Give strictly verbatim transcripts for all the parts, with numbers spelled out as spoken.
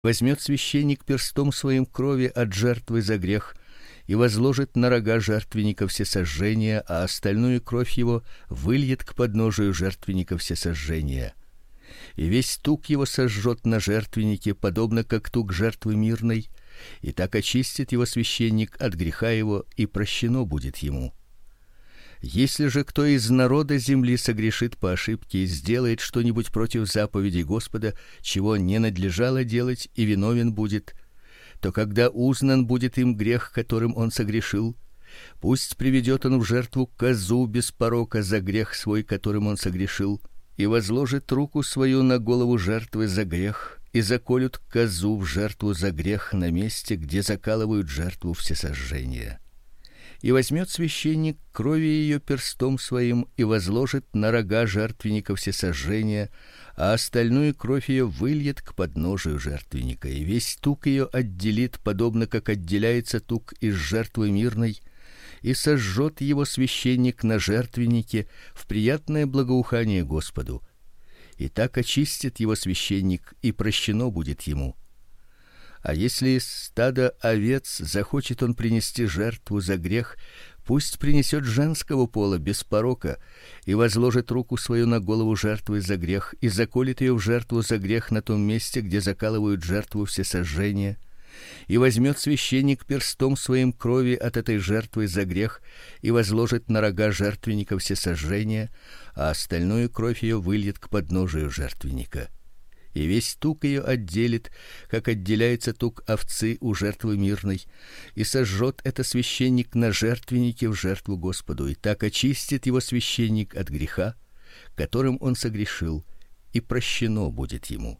Возьмет священник перстом своим крови от жертвы за грех и возложит на рога жертвенника всесожжения, а остальную кровь его выльет к подножию жертвенника всесожжения. И весь тук его сожжет на жертвеннике, подобно как тук жертвы мирной, и так очистит его священник от греха его, и прощено будет ему. Если же кто из народа земли согрешит по ошибке и сделает что-нибудь против заповедей Господа, чего не надлежало делать, и виновен будет, то когда узнан будет им грех, которым он согрешил, пусть приведет он в жертву козу без порока за грех свой, которым он согрешил, и возложит руку свою на голову жертвы за грех, и заколют козу в жертву за грех на месте, где закалывают жертву всесожжения. И возьмет священник крови ее перстом своим и возложит на рога жертвенника всесожжения, а остальную кровь ее выльет к подножию жертвенника, и весь тук ее отделит, подобно как отделяется тук из жертвы мирной, и сожжет его священник на жертвеннике в приятное благоухание Господу. И так очистит его священник, и прощено будет ему. А если из стада овец захочет он принести жертву за грех, пусть принесет женского пола без порока и возложит руку свою на голову жертвы за грех и заколет ее в жертву за грех на том месте, где закалывают жертву всесожжения. И возьмет священник перстом своим крови от этой жертвы за грех и возложит на рога жертвенника всесожжения, а остальную кровь ее выльет к подножию жертвенника. И весь тук ее отделит, как отделяется тук овцы у жертвы мирной, и сожжет это священник на жертвеннике в жертву Господу, и так очистит его священник от греха, которым он согрешил, и прощено будет ему.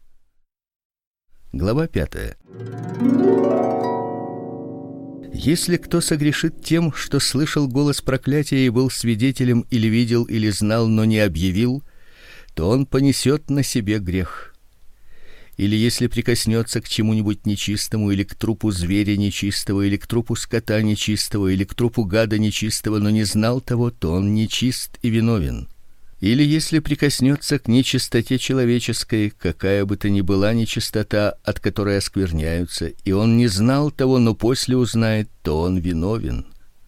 Глава пятая. Если кто согрешит тем, что слышал голос проклятия и был свидетелем или видел или знал, но не объявил, то он понесет на себе грех. Или если прикоснется к чему-нибудь нечистому, или к трупу зверя нечистого, или к трупу скота нечистого, или к трупу гада нечистого, но не знал того, то он нечист и виновен. Или если прикоснется к нечистоте человеческой, какая бы то ни была нечистота, от которой оскверняются, и он не знал того, но после узнает, то он виновен.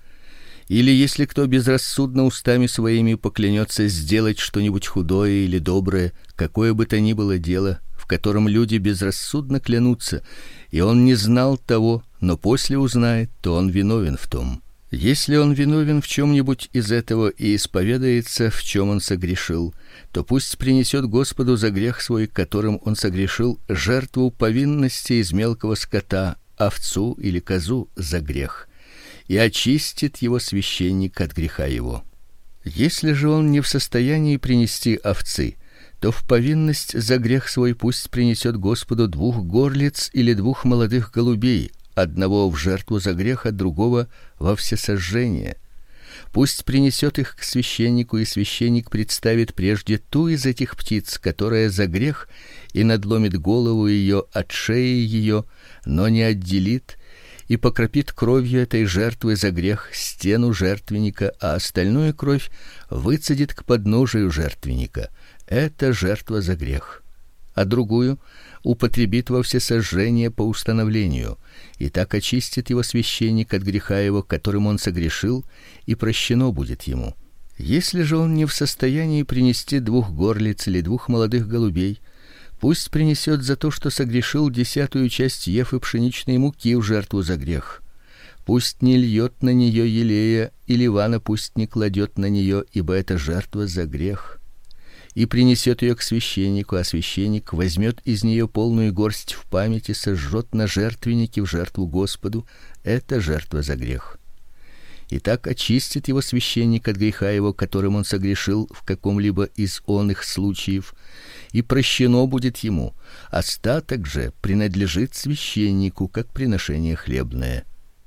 Или если кто безрассудно устами своими поклянется сделать что-нибудь худое или доброе, какое бы то ни было дело, в котором люди безрассудно клянутся, и он не знал того, но после узнает, то он виновен в том. Если он виновен в чем-нибудь из этого и исповедается, в чем он согрешил, то пусть принесет Господу за грех свой, которым он согрешил, жертву повинности из мелкого скота, овцу или козу за грех, и очистит его священник от греха его. Если же он не в состоянии принести овцы, то в повинность за грех свой пусть принесет Господу двух горлиц или двух молодых голубей, одного в жертву за грех, а другого во всесожжение. Пусть принесет их к священнику, и священник представит прежде ту из этих птиц, которая за грех, и надломит голову ее от шеи ее, но не отделит, и покропит кровью этой жертвы за грех стену жертвенника, а остальную кровь выцедит к подножию жертвенника. Это жертва за грех. А другую употребит во всесожжение по установлению, и так очистит его священник от греха его, которым он согрешил, и прощено будет ему. Если же он не в состоянии принести двух горлиц или двух молодых голубей, пусть принесет за то, что согрешил, десятую часть ефы пшеничной муки в жертву за грех. Пусть не льет на нее елея, и ливана пусть не кладет на нее, ибо это жертва за грех. И принесет ее к священнику, а священник возьмет из нее полную горсть в память и сожжет на жертвеннике в жертву Господу. Это жертва за грех. И так очистит его священник от греха его, которым он согрешил в каком-либо из оных случаев, и прощено будет ему. Остаток же принадлежит священнику, как приношение хлебное.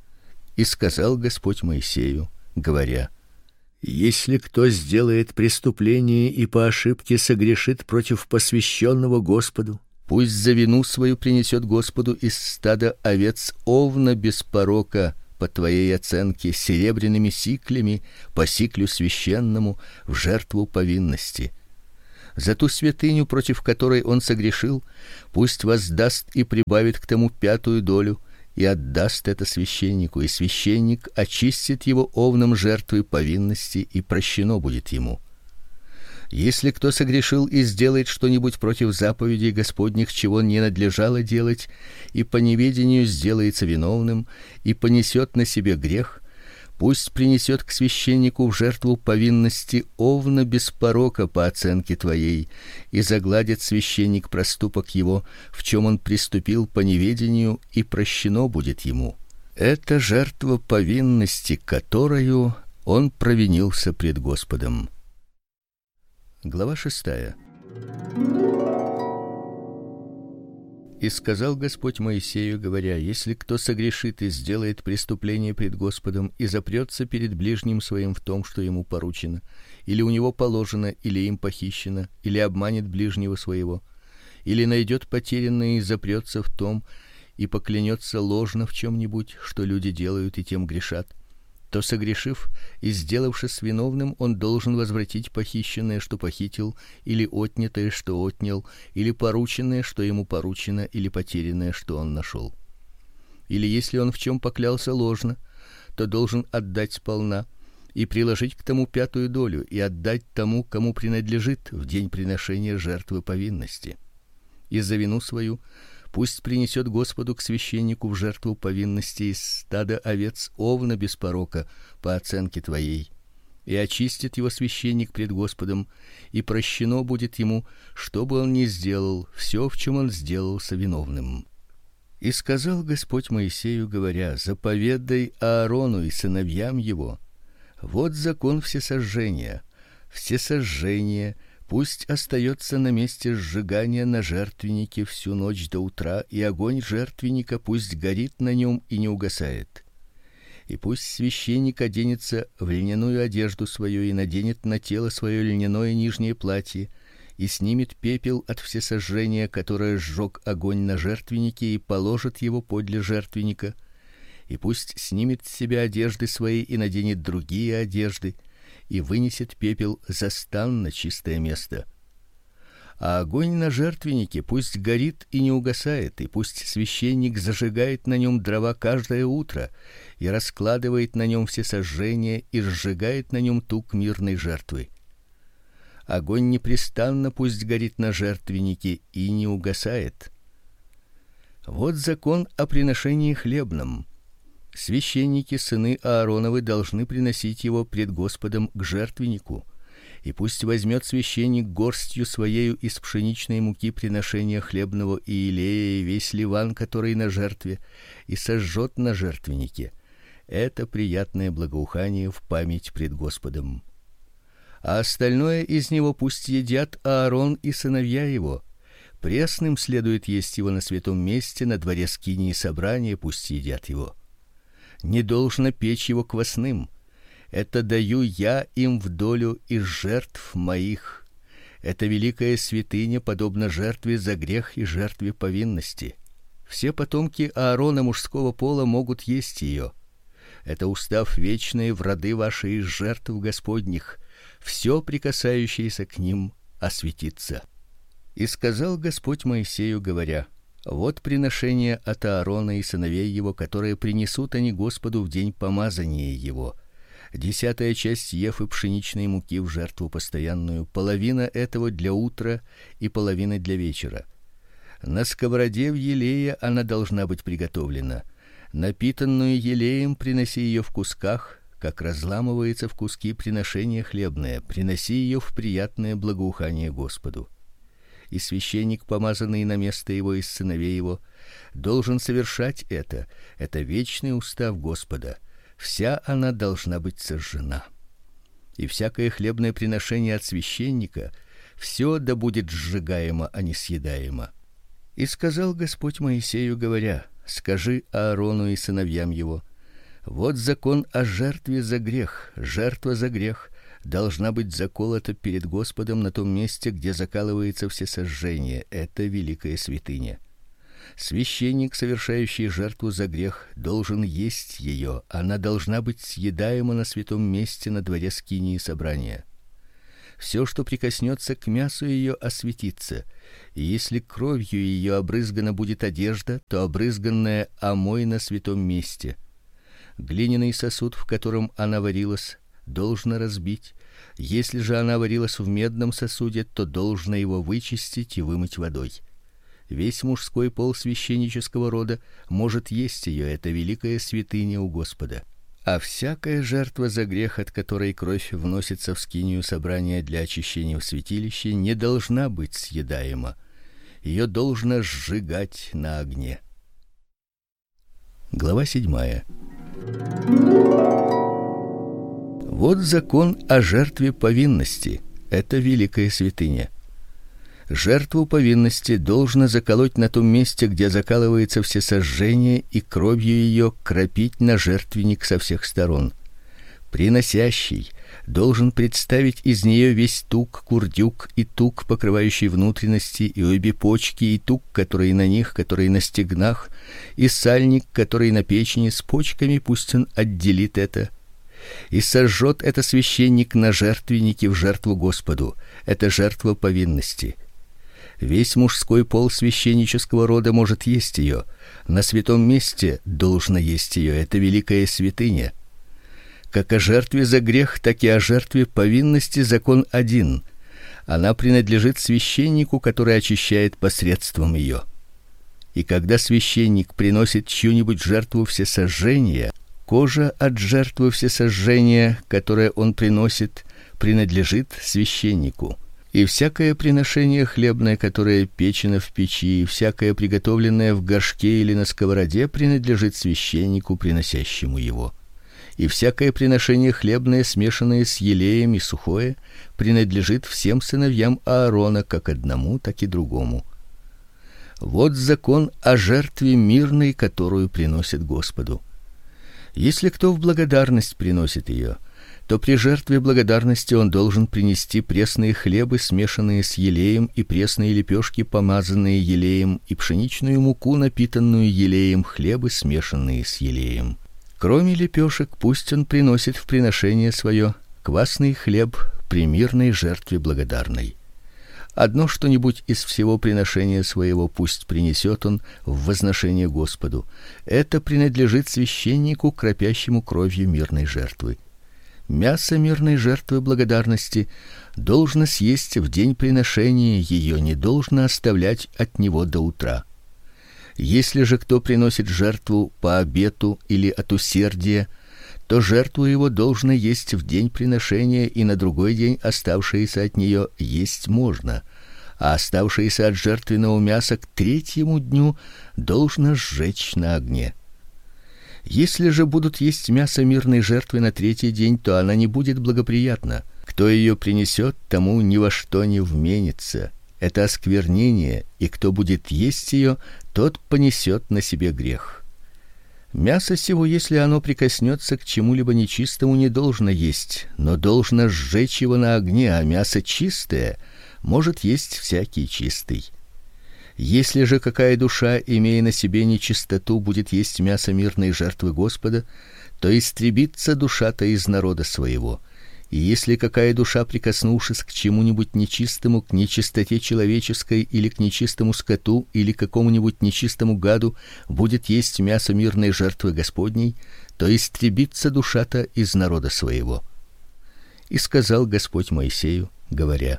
И сказал Господь Моисею, говоря: если кто сделает преступление и по ошибке согрешит против посвященного Господу, пусть за вину свою принесет Господу из стада овец овна без порока, по твоей оценке, серебряными сиклями, по сиклю священному, в жертву повинности. За ту святыню, против которой он согрешил, пусть воздаст и прибавит к тому пятую долю, и отдаст это священнику, и священник очистит его овном жертвы повинности, и прощено будет ему. Если кто согрешил и сделает что-нибудь против заповедей Господних, чего не надлежало делать, и по неведению сделается виновным и понесет на себе грех, пусть принесет к священнику в жертву повинности овна без порока по оценке твоей, и загладит священник проступок его, в чем он приступил по неведению, и прощено будет ему. Это жертва повинности, которою он провинился пред Господом. Глава шестая. И сказал Господь Моисею, говоря: если кто согрешит и сделает преступление пред Господом и запрется перед ближним своим в том, что ему поручено, или у него положено, или им похищено, или обманет ближнего своего, или найдет потерянное и запрется в том и поклянется ложно в чем-нибудь, что люди делают и тем грешат, то, согрешив и сделавшись виновным, он должен возвратить похищенное, что похитил, или отнятое, что отнял, или порученное, что ему поручено, или потерянное, что он нашел. Или если он в чем поклялся ложно, то должен отдать сполна и приложить к тому пятую долю и отдать тому, кому принадлежит, в день приношения жертвы повинности. И за вину свою пусть принесет Господу к священнику в жертву повинности из стада овец овна без порока по оценке твоей, и очистит его священник пред Господом, и прощено будет ему, что бы он ни сделал, все, в чем он сделался виновным. И сказал Господь Моисею, говоря: заповедай Аарону и сыновьям его: вот закон всесожжения. Всесожжение пусть остается на месте сжигания на жертвеннике всю ночь до утра, и огонь жертвенника пусть горит на нем и не угасает. И пусть священник оденется в льняную одежду свою и наденет на тело свое льняное нижнее платье, и снимет пепел от всесожжения, которое сжег огонь на жертвеннике, и положит его подле жертвенника. И пусть снимет с себя одежды свои и наденет другие одежды, и вынесет пепел за стан на чистое место. А огонь на жертвеннике пусть горит и не угасает, и пусть священник зажигает на нем дрова каждое утро и раскладывает на нем все сожжения и сжигает на нем тук мирной жертвы. Огонь непрестанно пусть горит на жертвеннике и не угасает. Вот закон о приношении хлебном. Священники, сыны Аароновы, должны приносить его пред Господом к жертвеннику. И пусть возьмет священник горстью своею из пшеничной муки приношения хлебного и елея и весь ливан, который на жертве, и сожжет на жертвеннике. Это приятное благоухание в память пред Господом. А остальное из него пусть едят Аарон и сыновья его. Пресным следует есть его на святом месте, на дворе скинии собрания пусть едят его. Не должно печь его квасным. Это даю я им в долю из жертв моих. Это великая святыня, подобно жертве за грех и жертве повинности. Все потомки Аарона мужского пола могут есть ее. Это устав вечный в роды ваши из жертв Господних. Все прикасающееся к ним осветится. И сказал Господь Моисею, говоря: вот приношение от Аарона и сыновей его, которые принесут они Господу в день помазания его. Десятая часть ефы пшеничной муки в жертву постоянную, половина этого для утра и половина для вечера. На сковороде в елее она должна быть приготовлена. Напитанную елеем приноси ее в кусках, как разламывается в куски приношение хлебное, приноси ее в приятное благоухание Господу. И священник, помазанный на место его из сыновей его, должен совершать это. Это вечный устав Господа. Вся она должна быть сожжена. И всякое хлебное приношение от священника, все да будет сжигаемо, а не съедаемо. И сказал Господь Моисею, говоря: скажи Аарону и сыновьям его: вот закон о жертве за грех. Жертва за грех должна быть заколота перед Господом на том месте, где закалывается всесожжение. Это великая святыня. Священник, совершающий жертву за грех, должен есть ее. Она должна быть съедаема на святом месте на дворе скинии собрания. Все, что прикоснется к мясу ее, осветится. И если кровью ее обрызгана будет одежда, то обрызганная омой на святом месте. Глиняный сосуд, в котором она варилась, должно разбить. Если же она варилась в медном сосуде, то должно его вычистить и вымыть водой. Весь мужской пол священнического рода может есть ее, это великая святыня у Господа. А всякая жертва за грех, от которой кровь вносится в скинию собрания для очищения в святилище, не должна быть съедаема. Ее должно сжигать на огне. Глава седьмая. Вот закон о жертве повинности. Это великая святыня. Жертву повинности должно заколоть на том месте, где закалывается всесожжение, и кровью ее кропить на жертвенник со всех сторон. Приносящий должен представить из нее весь тук, курдюк и тук, покрывающий внутренности, и обе почки, и тук, который на них, который на стегнах, и сальник, который на печени, с почками пусть он отделит это. И сожжет это священник на жертвеннике в жертву Господу. Это жертва повинности. Весь мужской пол священнического рода может есть ее. На святом месте должно есть ее. Это великая святыня. Как о жертве за грех, так и о жертве повинности закон один. Она принадлежит священнику, который очищает посредством ее. И когда священник приносит чью-нибудь жертву всесожжения, кожа от жертвы всесожжения, которое он приносит, принадлежит священнику. И всякое приношение хлебное, которое печено в печи, и всякое приготовленное в горшке или на сковороде, принадлежит священнику, приносящему его. И всякое приношение хлебное, смешанное с елеем и сухое, принадлежит всем сыновьям Аарона, как одному, так и другому. Вот закон о жертве мирной, которую приносят Господу. Если кто в благодарность приносит ее, то при жертве благодарности он должен принести пресные хлебы, смешанные с елеем, и пресные лепешки, помазанные елеем, и пшеничную муку, напитанную елеем, хлебы, смешанные с елеем. Кроме лепешек, пусть он приносит в приношение свое квасный хлеб при мирной жертве благодарной. Одно что-нибудь из всего приношения своего пусть принесет он в возношение Господу. Это принадлежит священнику, кропящему кровью мирной жертвы. Мясо мирной жертвы благодарности должно съесть в день приношения, ее не должно оставлять от него до утра. Если же кто приносит жертву по обету или от усердия, то жертву его должно есть в день приношения, и на другой день оставшееся от нее есть можно, а оставшееся от жертвенного мяса к третьему дню должно сжечь на огне. Если же будут есть мясо мирной жертвы на третий день, то она не будет благоприятна. Кто ее принесет, тому ни во что не вменится. Это осквернение, и кто будет есть ее, тот понесет на себе грех. Мясо сего, если оно прикоснется к чему-либо нечистому, не должно есть, но должно сжечь его на огне, а мясо чистое может есть всякий чистый. Если же какая душа, имея на себе нечистоту, будет есть мясо мирной жертвы Господа, то истребится душа-то из народа своего. И если какая душа, прикоснувшись к чему-нибудь нечистому, к нечистоте человеческой или к нечистому скоту или к какому-нибудь нечистому гаду, будет есть мясо мирной жертвы Господней, то истребится душа-то из народа своего. И сказал Господь Моисею, говоря: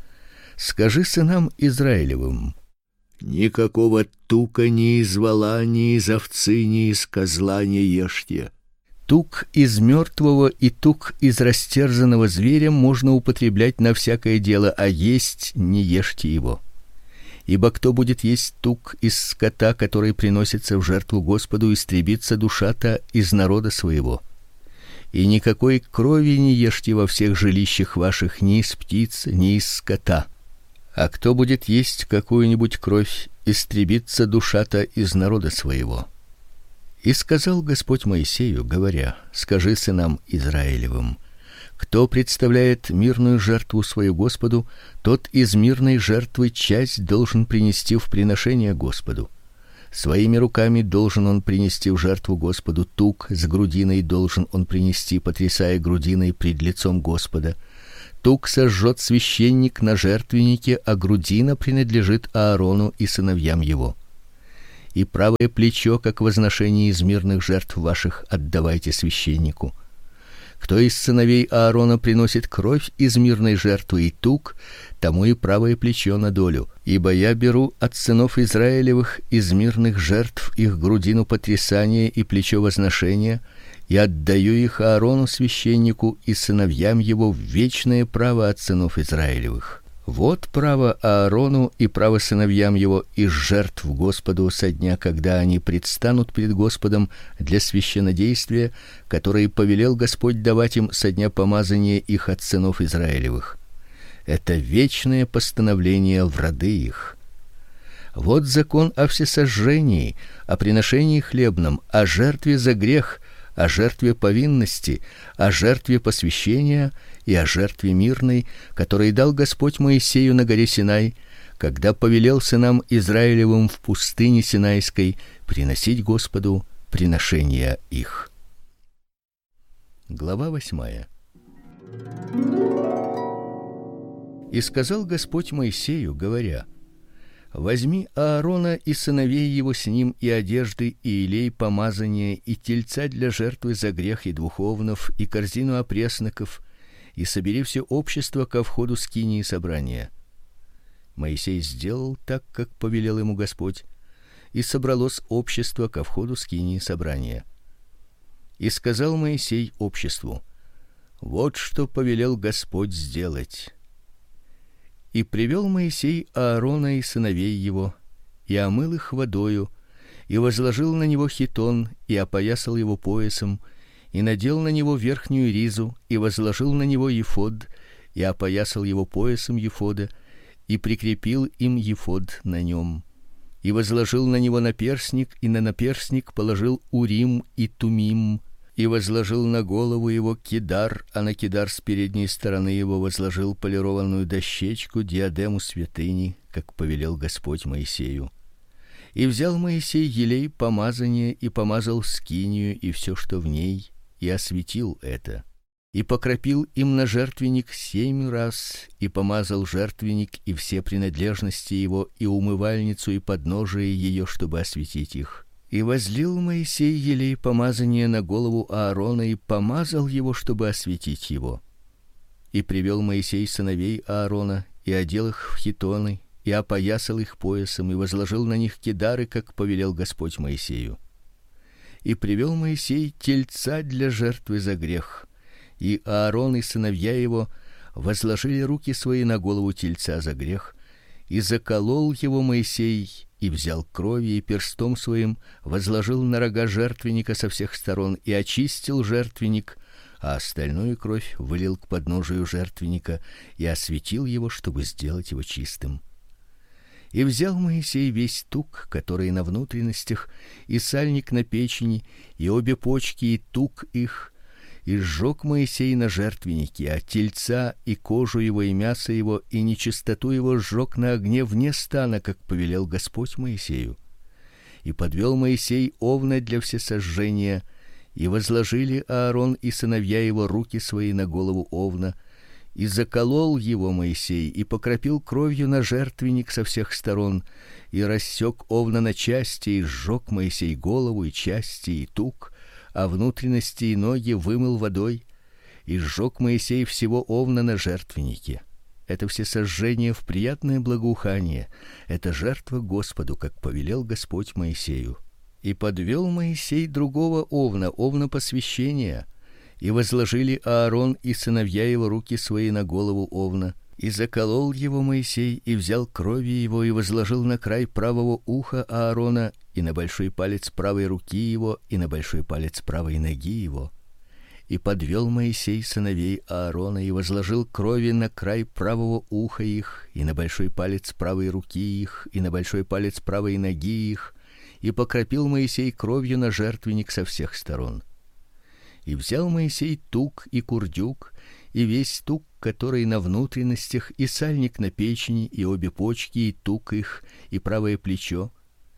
скажи сынам Израилевым: никакого тука ни из вола, ни из овцы, ни из козла не ешьте. Тук из мертвого и тук из растерзанного зверя можно употреблять на всякое дело, а есть не ешьте его. Ибо кто будет есть тук из скота, который приносится в жертву Господу, истребится душа-то из народа своего. И никакой крови не ешьте во всех жилищах ваших, ни из птиц, ни из скота. А кто будет есть какую-нибудь кровь, истребится душа-то из народа своего. И сказал Господь Моисею, говоря: скажи сынам Израилевым: кто представляет мирную жертву свою Господу, тот из мирной жертвы часть должен принести в приношение Господу. Своими руками должен он принести в жертву Господу тук, с грудиной должен он принести, потрясая грудиной пред лицом Господа. тук сожжет священник на жертвеннике, а грудина принадлежит Аарону и сыновьям его. И правое плечо, как возношение из мирных жертв ваших, отдавайте священнику. Кто из сыновей Аарона приносит кровь из мирной жертвы и тук, тому и правое плечо на долю. Ибо я беру от сынов Израилевых из мирных жертв их грудину потрясания и плечо возношения, и отдаю их Аарону священнику и сыновьям его в вечное право от сынов Израилевых. Вот право Аарону и право сыновьям его из жертв Господу со дня, когда они предстанут пред Господом для священнодействия, которое повелел Господь давать им со дня помазания их от сынов Израилевых. Это вечное постановление в роды их. Вот закон о всесожжении, о приношении хлебном, о жертве за грех, о жертве повинности, о жертве посвящения и о жертве мирной, которой дал Господь Моисею на горе Синай, когда повелел сынам Израилевым в пустыне Синайской приносить Господу приношения их. Глава восьмая. И сказал Господь Моисею, говоря: возьми Аарона и сыновей его с ним, и одежды, и елей помазания, и тельца для жертвы за грех, и двух овнов, и корзину опресноков, и собери все общество ко входу скинии собрания. Моисей сделал так, как повелел ему Господь, и собралось общество ко входу скинии собрания. И сказал Моисей обществу: вот что повелел Господь сделать. И привел Моисей Аарона и сыновей его, и омыл их водою, и возложил на него хитон, и опоясал его поясом, и надел на него верхнюю ризу, и возложил на него ефод, и опоясал его поясом ефода, и прикрепил им ефод на нем, и возложил на него наперстник, и на наперстник положил урим и тумим, и возложил на голову его кидар, а на кидар с передней стороны его возложил полированную дощечку, диадему святыни, как повелел Господь Моисею. И взял Моисей елей помазания и помазал скинию и все, что в ней, и осветил это. И покропил им на жертвенник семь раз, и помазал жертвенник и все принадлежности его, и умывальницу, и подножие ее, чтобы осветить их. И возлил Моисей елей помазания на голову Аарона и помазал его, чтобы осветить его. И привел Моисей сыновей Аарона и одел их в хитоны, и опоясал их поясом, и возложил на них кидары, как повелел Господь Моисею. И привел Моисей тельца для жертвы за грех, и Аарон и сыновья его возложили руки свои на голову тельца за грех, и заколол его Моисей, и взял крови и перстом своим возложил на рога жертвенника со всех сторон и очистил жертвенник, а остальную кровь вылил к подножию жертвенника и осветил его, чтобы сделать его чистым. И взял Моисей весь тук, который на внутренностях, и сальник на печени, и обе почки, и тук их, и сжег Моисей на жертвеннике, а тельца и кожу его и мясо его и нечистоту его сжег на огне вне стана, как повелел Господь Моисею. И подвел Моисей овна для всесожжения, и возложили Аарон и сыновья его руки свои на голову овна, и заколол его Моисей, и покропил кровью на жертвенник со всех сторон, и рассек овна на части, и сжег Моисей голову и части и тук, а внутренности и ноги вымыл водой, и сжег Моисей всего овна на жертвеннике. Это всесожжение в приятное благоухание, это жертва Господу, как повелел Господь Моисею. И подвел Моисей другого овна, овна посвящения, и возложили Аарон и сыновья его руки свои на голову овна, и заколол его Моисей, и взял крови его и возложил на край правого уха Аарона, и на большой палец правой руки его, и на большой палец правой ноги его. И подвел Моисей сыновей Аарона и возложил крови на край правого уха их, и на большой палец правой руки их, и на большой палец правой ноги их, и покропил Моисей кровью на жертвенник со всех сторон. И взял Моисей тук и курдюк, и весь тук, который на внутренностях, и сальник на печени, и обе почки, и тук их, и правое плечо,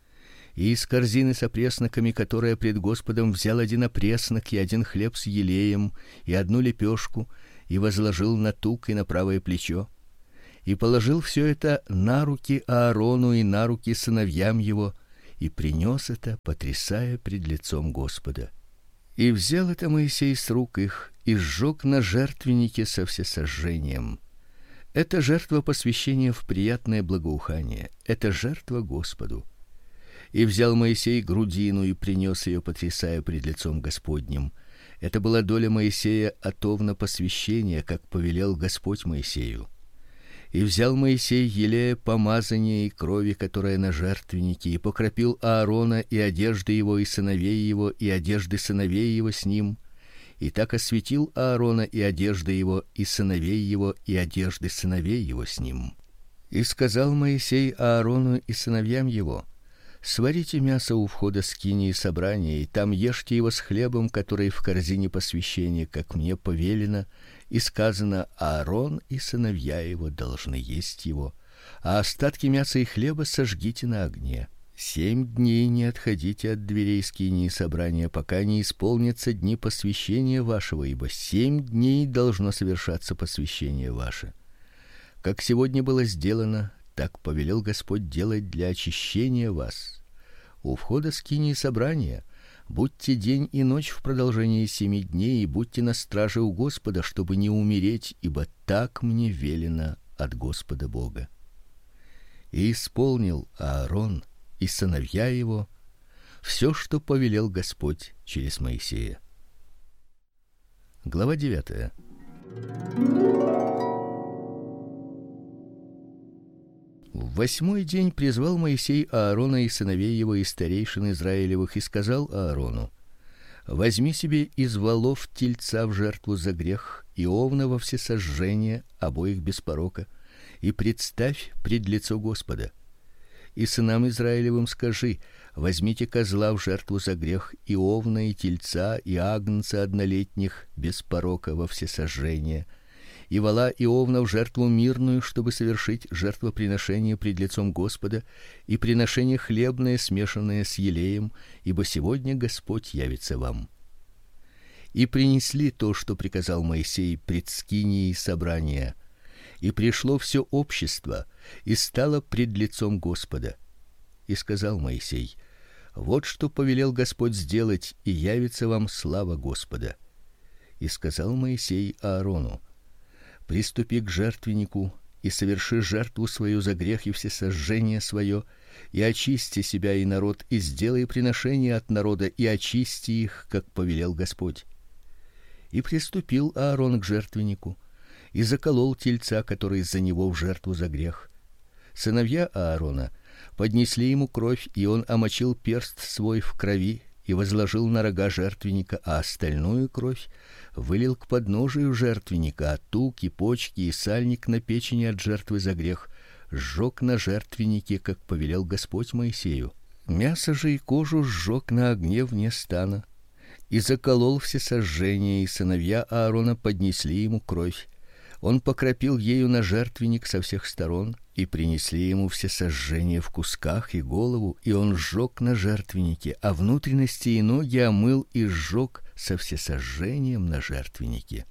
и из корзины с опресноками, которая пред Господом, взял один опреснок и один хлеб с елеем, и одну лепешку, и возложил на тук и на правое плечо, и положил все это на руки Аарону и на руки сыновьям его, и принес это, потрясая пред лицом Господа. И взял это Моисей с рук их и сжег на жертвеннике со всесожжением. Это жертва посвящения в приятное благоухание, это жертва Господу. И взял Моисей грудину и принес ее, потрясая пред лицом Господним. Это была доля Моисея от овна посвящения, как повелел Господь Моисею. И взял Моисей елея помазания и крови, которая на жертвеннике, и покропил Аарона и одежды его и сыновей его и одежды сыновей его с ним, и так осветил Аарона и одежды его и сыновей его и одежды сыновей его с ним. И сказал Моисей Аарону и сыновьям его: сварите мясо у входа скинии собрания, и там ешьте его с хлебом, который в корзине посвящения, как мне повелено, и сказано: Аарон и сыновья его должны есть его, а остатки мяса и хлеба сожгите на огне. Семь дней не отходите от дверей скинии собрания, пока не исполнятся дни посвящения вашего, ибо семь дней должно совершаться посвящение ваше. Как сегодня было сделано, так повелел Господь делать для очищения вас. У входа скинии собрания будьте день и ночь в продолжении семи дней, и будьте на страже у Господа, чтобы не умереть, ибо так мне велено от Господа Бога. И исполнил Аарон и сыновья его все, что повелел Господь через Моисея. Глава девятая. В восьмой день призвал Моисей Аарона и сыновей его и старейшин Израилевых и сказал Аарону: возьми себе из волов тельца в жертву за грех и овна во всесожжение, обоих без порока, и представь пред лицо Господа. И сынам Израилевым скажи: возьмите козла в жертву за грех, и овна, и тельца, и агнца однолетних без порока во всесожжение, и вола и овна в жертву мирную, чтобы совершить жертвоприношение пред лицом Господа, и приношение хлебное, смешанное с елеем, ибо сегодня Господь явится вам. И принесли то, что приказал Моисей пред скинией собрания. И пришло все общество и стало пред лицом Господа. И сказал Моисей: вот что повелел Господь сделать, и явится вам слава Господа. И сказал Моисей Аарону: приступи к жертвеннику и соверши жертву свою за грех и всесожжение свое, и очисти себя и народ, и сделай приношение от народа, и очисти их, как повелел Господь. И приступил Аарон к жертвеннику и заколол тельца, который за него в жертву за грех. Сыновья Аарона поднесли ему кровь, и он омочил перст свой в крови и возложил на рога жертвенника, а остальную кровь вылил к подножию жертвенника, а тук и почки и сальник на печени от жертвы за грех сжег на жертвеннике, как повелел Господь Моисею. Мясо же и кожу сжег на огне вне стана и заколол всесожжение, и сыновья Аарона поднесли ему кровь. Он покропил ею на жертвенник со всех сторон, и принесли ему всесожжение в кусках и голову, и он сжег на жертвеннике, а внутренности и ноги омыл и сжег со всесожжением на жертвеннике.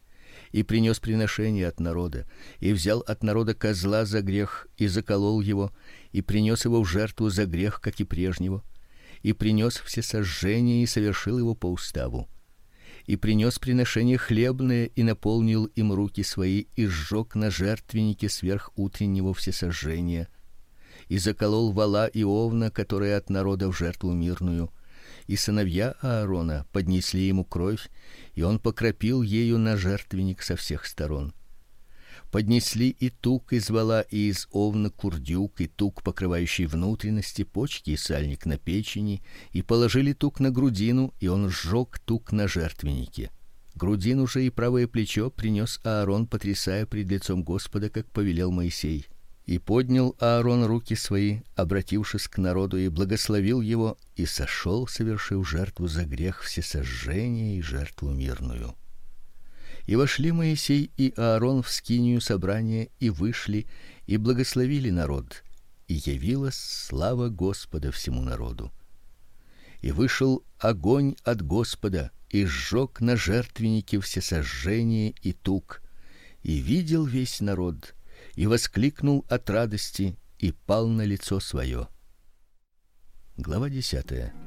И принес приношение от народа, и взял от народа козла за грех, и заколол его, и принес его в жертву за грех, как и прежнего, и принес всесожжение и совершил его по уставу. И принес приношение хлебное и наполнил им руки свои и сжег на жертвеннике сверх утреннего всесожжения, и заколол вола и овна, которые от народа в жертву мирную. И сыновья Аарона поднесли ему кровь, и он покропил ею на жертвенник со всех сторон. Поднесли и тук из вола и из овна курдюк, и тук, покрывающий внутренности, почки и сальник на печени, и положили тук на грудину, и он сжег тук на жертвеннике. Грудину же и правое плечо принес Аарон, потрясая пред лицом Господа, как повелел Моисей. И поднял Аарон руки свои, обратившись к народу, и благословил его, и сошел, совершив жертву за грех всесожжение и жертву мирную. И вошли Моисей и Аарон в скинию собрания, и вышли, и благословили народ, и явилась слава Господа всему народу. И вышел огонь от Господа и сжег на жертвеннике всесожжение и тук, и видел весь народ, и воскликнул от радости, и пал на лицо свое. Глава десятая.